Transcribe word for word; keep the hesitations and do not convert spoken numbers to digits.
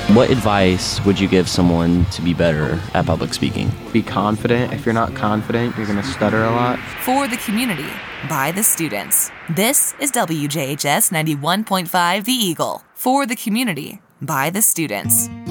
What advice would you give someone to be better at public speaking? Be confident. If you're not confident, you're going to stutter a lot. For the community, by the students. This is W J H S ninety-one point five The Eagle. For the community, by the students.